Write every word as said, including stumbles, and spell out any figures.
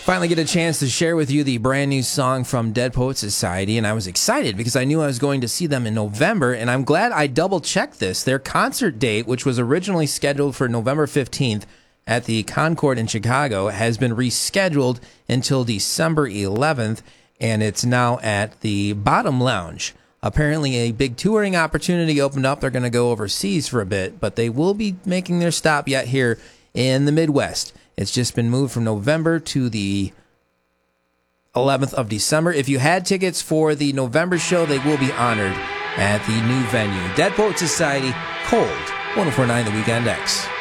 Finally get a chance to share with you the brand new song from Dead Poets Society, and I was excited because I knew I was going to see them in November, and I'm glad I double-checked this. Their concert date, which was originally scheduled for November fifteenth at the Concord in Chicago, has been rescheduled until December eleventh, and it's now at the Bottom Lounge. Apparently a big touring opportunity opened up. They're going to go overseas for a bit, but they will be making their stop yet here in the Midwest. It's just been moved from November to the eleventh of December. If you had tickets for the November show, they will be honored at the new venue. Dead Poets Society, Cold, one oh four point nine The Weekend X.